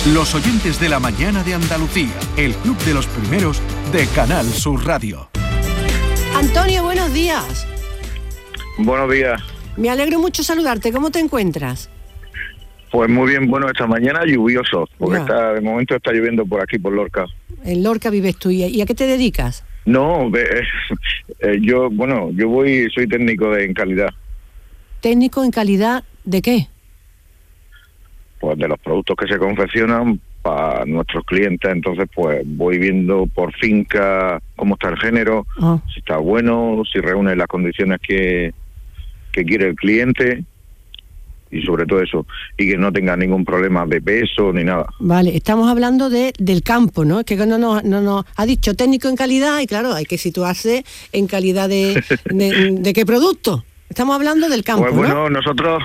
Los oyentes de la mañana de Andalucía, el club de los primeros de Canal Sur Radio. Antonio, buenos días. Buenos días. Me alegro mucho saludarte. ¿Cómo te encuentras? Pues muy bien, bueno, esta mañana lluvioso, porque de momento está lloviendo por aquí, por Lorca. En Lorca vives tú. ¿Y a qué te dedicas? No, yo soy técnico en calidad. ¿Técnico en calidad de qué? Pues de los productos que se confeccionan para nuestros clientes. Entonces pues voy viendo por finca cómo está el género, si está bueno, si reúne las condiciones que quiere el cliente, y sobre todo eso, y que no tenga ningún problema de peso ni nada. Vale, estamos hablando del campo, ¿no? Es que no ha dicho técnico en calidad, y claro, hay que situarse en calidad de qué producto. Estamos hablando del campo, pues bueno, ¿no? nosotros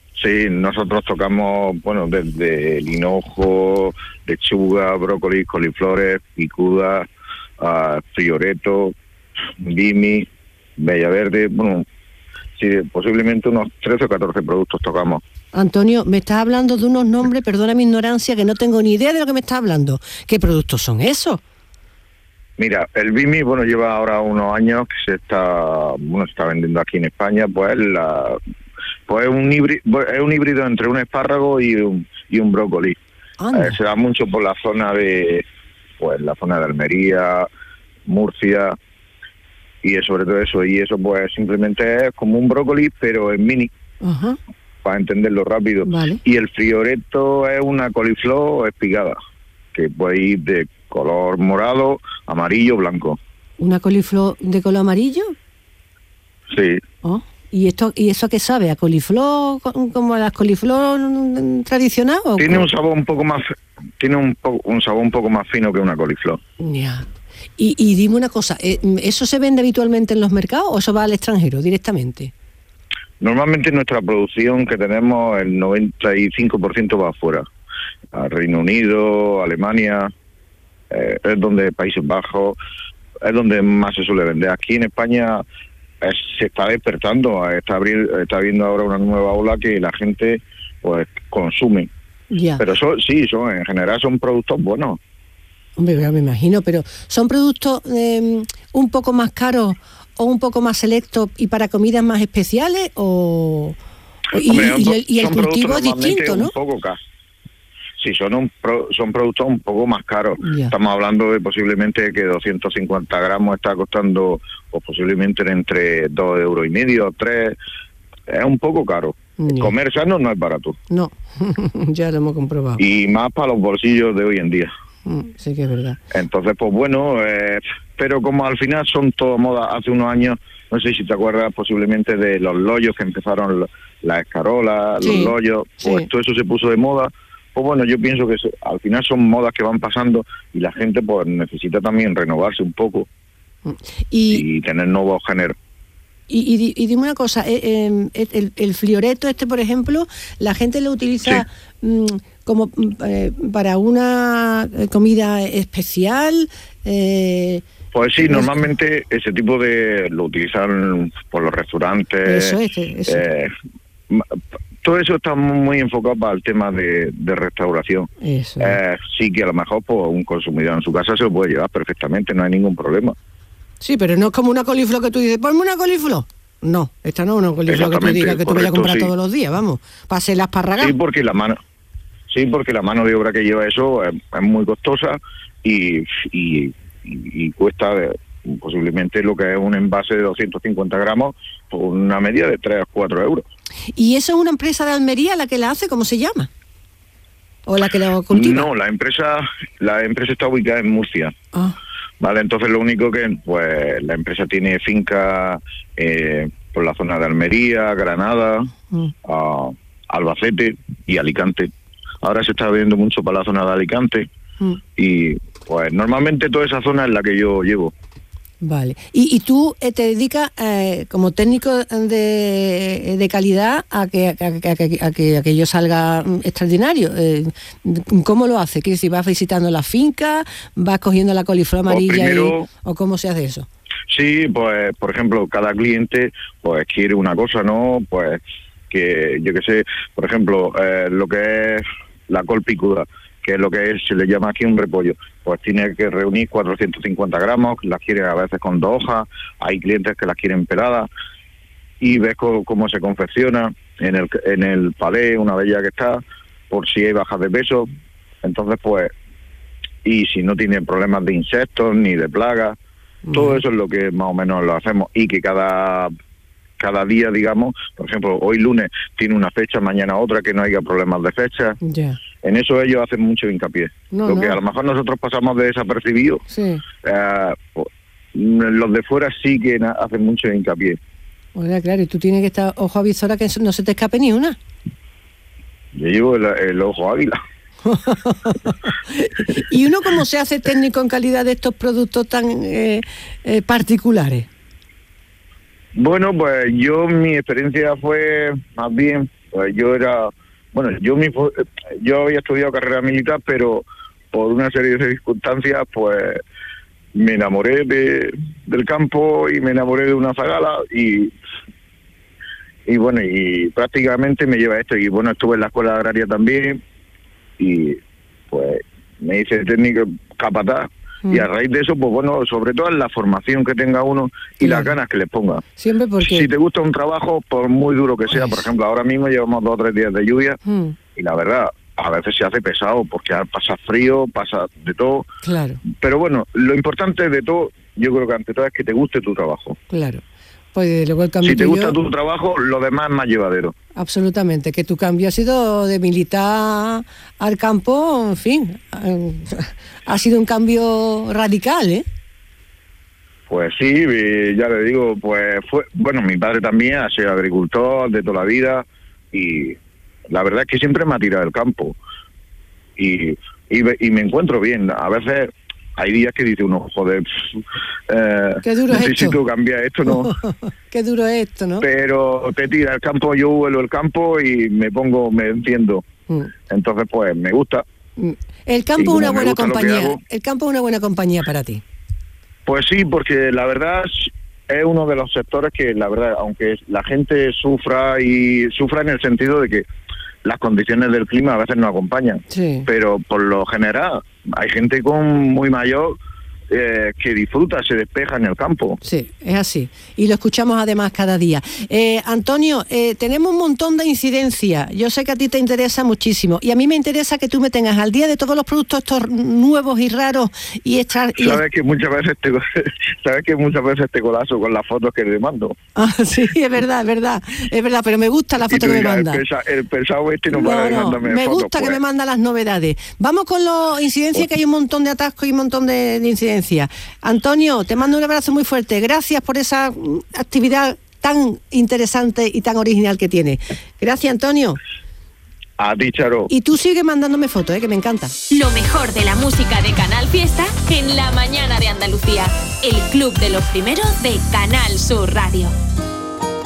tocamos, bueno, desde el hinojo, lechuga, brócoli, coliflores, picuda, frioreto, bimi, bella verde, bueno, sí, posiblemente unos 13 o 14 productos tocamos. Antonio, me estás hablando de unos nombres, perdona mi ignorancia, que no tengo ni idea de lo que me estás hablando. ¿Qué productos son esos? Mira, el bimi, bueno, lleva ahora unos años que se está vendiendo aquí en España, pues es un híbrido entre un espárrago y un brócoli. Se da mucho por la zona de Almería, Murcia, y sobre todo eso, y eso pues simplemente es como un brócoli, pero en mini, para entenderlo rápido. Vale. Y el frioreto es una coliflor espigada, que puede ir de color morado, amarillo, blanco. ¿Una coliflor de color amarillo? Sí. ¿Y eso a qué sabe? ¿A coliflor, como a las coliflor tradicional? Tiene un sabor un poco más, un sabor un poco más fino que una coliflor. Ya. Y dime una cosa, ¿eso se vende habitualmente en los mercados o eso va al extranjero directamente? Normalmente nuestra producción que tenemos, el 95% va afuera. A Reino Unido, Alemania, es donde Países Bajos, es donde más se suele vender. Aquí en España se está despertando, está viendo ahora una nueva ola que la gente pues consume. Ya. Pero en general son productos buenos. Hombre, ya me imagino, pero ¿son productos un poco más caros o un poco más selectos y para comidas más especiales? Y el cultivo es distinto, ¿no? Un poco caros. Sí, son productos un poco más caros. Ya. Estamos hablando de posiblemente que 250 gramos está costando, pues posiblemente entre 2,5 euros, 3. Es un poco caro. Ya. Comer sano no es barato. No, ya lo hemos comprobado. Y más para los bolsillos de hoy en día. Sí que es verdad. Entonces, pues bueno, pero como al final son todo moda, hace unos años, no sé si te acuerdas posiblemente de los loyos que empezaron, las escarolas, los loyos, pues todo eso se puso de moda. Pues bueno, yo pienso que al final son modas que van pasando y la gente pues necesita también renovarse un poco y tener nuevos géneros. Y dime una cosa, el frioreto por ejemplo, la gente lo utiliza como para una comida especial. Pues sí, normalmente ese tipo lo utilizan por los restaurantes. Eso. Todo eso está muy enfocado para el tema de restauración. Eso. Sí que a lo mejor pues, un consumidor en su casa se lo puede llevar perfectamente, no hay ningún problema. Sí, pero no es como una coliflor que tú dices, ponme una coliflor. No, esta no es una coliflor que tú digas que tú vayas a comprar todos los días, vamos, para hacer las parragas. Sí, porque la mano de obra que lleva eso es muy costosa y cuesta posiblemente lo que es un envase de 250 gramos por una media de 3 a 4 euros. ¿Y eso es una empresa de Almería la que la hace? ¿Cómo se llama? ¿O la que la cultiva? No, la empresa está ubicada en Murcia. Vale, entonces lo único que pues la empresa tiene finca por la zona de Almería, Granada, Albacete y Alicante. Ahora se está viendo mucho para la zona de Alicante y pues normalmente toda esa zona es la que yo llevo. Vale. ¿Y tú te dedicas como técnico de calidad a que aquello salga extraordinario? ¿Cómo lo haces? Si vas visitando la finca, vas cogiendo la coliflor amarilla o cómo se hace eso? Sí, pues por ejemplo, cada cliente pues quiere una cosa, ¿no? Pues que yo qué sé, por ejemplo, lo que es la col picuda, que es lo que se le llama aquí un repollo. Pues tiene que reunir 450 gramos, las quiere a veces con 2 hojas, hay clientes que las quieren peladas, y ves cómo se confecciona en el palé, una vez ya que está, por si hay bajas de peso. Entonces, pues, y si no tiene problemas de insectos ni de plagas, todo eso es lo que más o menos lo hacemos, y que cada día, digamos, por ejemplo, hoy lunes tiene una fecha, mañana otra, que no haya problemas de fecha. Yeah. En eso ellos hacen mucho hincapié. Que a lo mejor nosotros pasamos de desapercibidos, sí. Los de fuera sí que hacen mucho hincapié. Bueno, claro, y tú tienes que estar ojo avisora que no se te escape ni una. Yo llevo el ojo águila. ¿Y uno cómo se hace técnico en calidad de estos productos tan particulares? Bueno, pues mi experiencia fue más bien, pues yo había estudiado carrera militar, pero por una serie de circunstancias, pues me enamoré del campo y me enamoré de una zagala y bueno, y prácticamente me lleva esto. Y bueno, estuve en la escuela agraria también y pues me hice técnico capataz. Y a raíz de eso, pues bueno, sobre todo en la formación que tenga uno y las ganas que le ponga. Siempre porque... Si te gusta un trabajo, por muy duro que sea, por ejemplo, ahora mismo llevamos 2 o 3 días de lluvia y la verdad, a veces se hace pesado porque pasa frío, pasa de todo. Claro. Pero bueno, lo importante de todo, yo creo que ante todo es que te guste tu trabajo. Claro. Pues luego el cambio si te gusta tu trabajo, lo demás es más llevadero. Absolutamente, que tu cambio ha sido de militar al campo, en fin, ha sido un cambio radical, ¿eh? Pues sí, ya le digo, pues bueno, mi padre también ha sido agricultor de toda la vida y la verdad es que siempre me ha tirado del campo y me encuentro bien. A veces hay días que dice uno, joder, qué duro es necesito cambiar esto, ¿no? Qué duro es esto, ¿no? Pero te tira el campo, yo vuelo el campo y me enciendo. Entonces, pues, me gusta. El campo es una buena compañía. El campo es una buena compañía para ti. Pues sí, porque la verdad es uno de los sectores que, la verdad, aunque la gente sufra en el sentido de que las condiciones del clima a veces no acompañan, sí. Pero por lo general hay gente muy mayor que disfruta, se despeja en el campo. Sí, es así. Y lo escuchamos además cada día. Antonio, tenemos un montón de incidencias. Yo sé que a ti te interesa muchísimo. Y a mí me interesa que tú me tengas al día de todos los productos estos nuevos y raros y Sabes que muchas veces te colazo con las fotos que le mando. Ah, sí, es verdad, pero me gusta la foto que me manda. El pesado este no para de mandarme me fotos, gusta que me manda las novedades. Vamos con las incidencias, que hay un montón de atascos y un montón de incidencias. Antonio, te mando un abrazo muy fuerte. Gracias por esa actividad tan interesante y tan original que tiene. Gracias, Antonio. A ti, Charo. Y tú sigue mandándome fotos, que me encanta. Lo mejor de la música de Canal Fiesta en la mañana de Andalucía. El club de los primeros de Canal Sur Radio.